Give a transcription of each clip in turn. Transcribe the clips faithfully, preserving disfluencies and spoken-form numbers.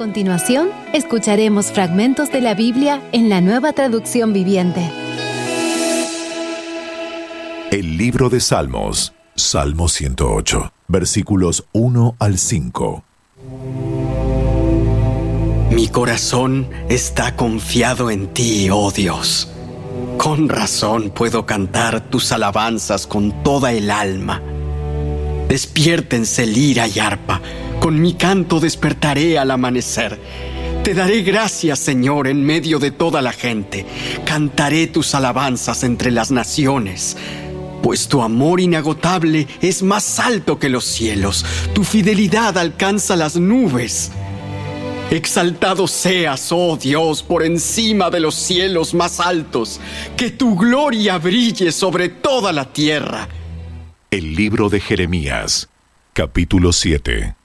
A continuación, escucharemos fragmentos de la Biblia en la Nueva Traducción Viviente. El libro de Salmos, Salmo ciento ocho, versículos uno al cinco. Mi corazón está confiado en ti, oh Dios. Con razón puedo cantar tus alabanzas con toda el alma. Despiértense lira y arpa, con mi canto despertaré al amanecer. Te daré gracias, Señor, en medio de toda la gente. Cantaré tus alabanzas entre las naciones. Pues tu amor inagotable es más alto que los cielos. Tu fidelidad alcanza las nubes. Exaltado seas, oh Dios, por encima de los cielos más altos. Que tu gloria brille sobre toda la tierra. El libro de Jeremías, capítulo siete.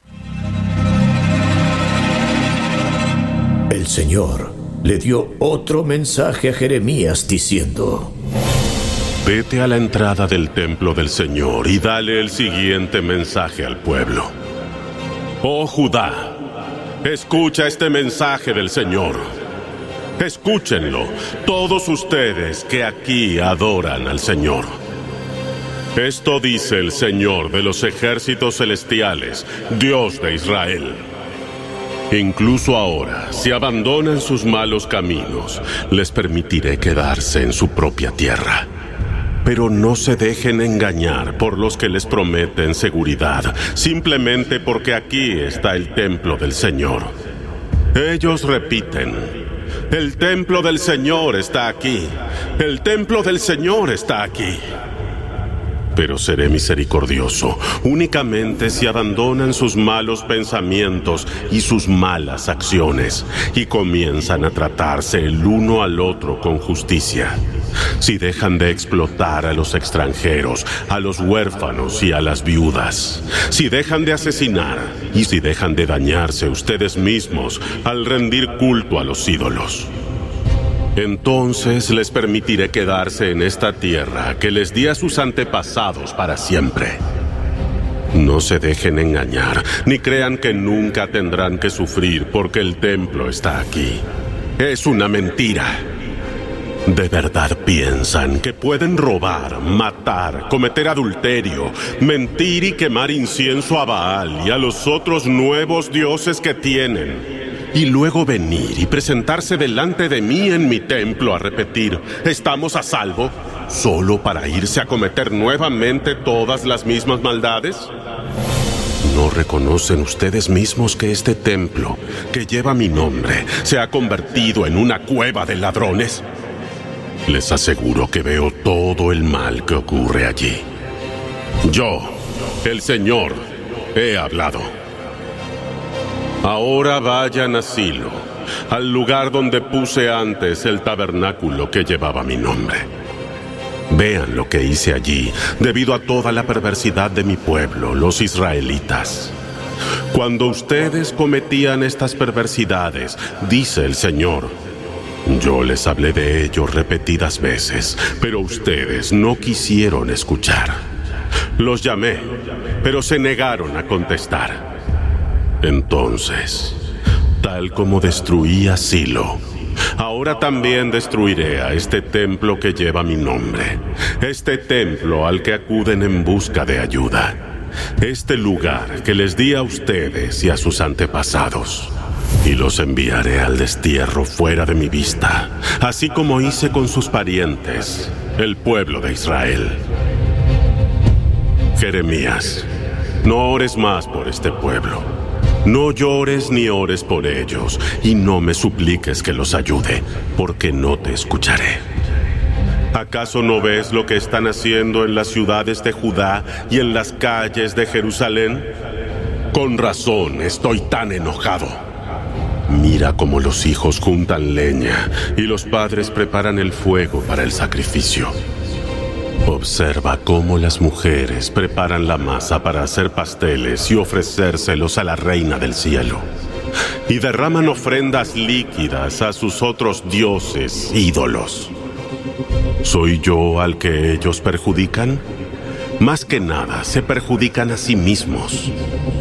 El Señor le dio otro mensaje a Jeremías diciendo: Vete a la entrada del templo del Señor y dale el siguiente mensaje al pueblo. Oh Judá, escucha este mensaje del Señor. Escúchenlo, todos ustedes que aquí adoran al Señor. Esto dice el Señor de los ejércitos celestiales, Dios de Israel. Incluso ahora, si abandonan sus malos caminos, les permitiré quedarse en su propia tierra. Pero no se dejen engañar por los que les prometen seguridad, simplemente porque aquí está el templo del Señor. Ellos repiten: el templo del Señor está aquí, el templo del Señor está aquí. Pero seré misericordioso únicamente si abandonan sus malos pensamientos y sus malas acciones y comienzan a tratarse el uno al otro con justicia. Si dejan de explotar a los extranjeros, a los huérfanos y a las viudas. Si dejan de asesinar y si dejan de dañarse ustedes mismos al rendir culto a los ídolos. Entonces les permitiré quedarse en esta tierra que les di a sus antepasados para siempre. No se dejen engañar, ni crean que nunca tendrán que sufrir porque el templo está aquí. Es una mentira. ¿De verdad piensan que pueden robar, matar, cometer adulterio, mentir y quemar incienso a Baal y a los otros nuevos dioses que tienen? Y luego venir y presentarse delante de mí en mi templo a repetir: ¿estamos a salvo? ¿Solo para irse a cometer nuevamente todas las mismas maldades? ¿No reconocen ustedes mismos que este templo, que lleva mi nombre, se ha convertido en una cueva de ladrones? Les aseguro que veo todo el mal que ocurre allí. Yo, el Señor, he hablado. Ahora vayan a Silo, al lugar donde puse antes el tabernáculo que llevaba mi nombre. Vean lo que hice allí, debido a toda la perversidad de mi pueblo, los israelitas. Cuando ustedes cometían estas perversidades, dice el Señor, yo les hablé de ello repetidas veces, pero ustedes no quisieron escuchar. Los llamé, pero se negaron a contestar. Entonces, tal como destruí a Silo, ahora también destruiré a este templo que lleva mi nombre, este templo al que acuden en busca de ayuda, este lugar que les di a ustedes y a sus antepasados, y los enviaré al destierro fuera de mi vista, así como hice con sus parientes, el pueblo de Israel. Jeremías, no ores más por este pueblo. No llores ni ores por ellos, y no me supliques que los ayude, porque no te escucharé. ¿Acaso no ves lo que están haciendo en las ciudades de Judá y en las calles de Jerusalén? Con razón estoy tan enojado. Mira cómo los hijos juntan leña y los padres preparan el fuego para el sacrificio. Observa cómo las mujeres preparan la masa para hacer pasteles y ofrecérselos a la reina del cielo. Y derraman ofrendas líquidas a sus otros dioses ídolos. ¿Soy yo al que ellos perjudican? Más que nada, se perjudican a sí mismos.